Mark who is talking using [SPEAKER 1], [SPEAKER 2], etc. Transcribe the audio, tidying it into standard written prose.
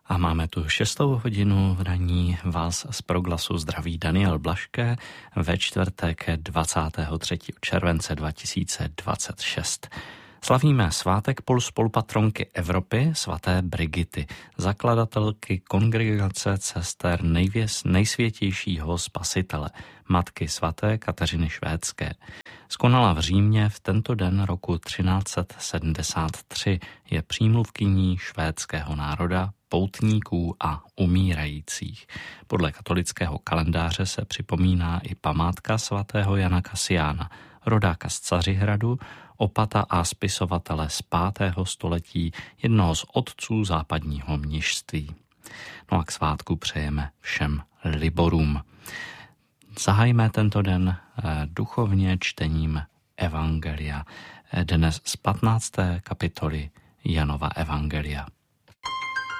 [SPEAKER 1] A máme tu 6. hodinu v raní, vás z Proglasu zdraví Daniel Blaške ve čtvrtek 23. července 2026. Slavíme svátek spolupatronky Evropy, svaté Brigity, zakladatelky kongregace sester nejsvětějšího spasitele, matky svaté Kateřiny Švédské. Skonala v Římě v tento den roku 1373, je přímluvkyní švédského národa, poutníků a umírajících. Podle katolického kalendáře se připomíná i památka svatého Jana Kasiána, rodáka z Cařihradu, opata a spisovatele z 5. století, jednoho z otců západního mnišství. No a k svátku přejeme všem liborům. Zahajme tento den duchovně čtením Evangelia, dnes z 15. kapitoly Janova Evangelia.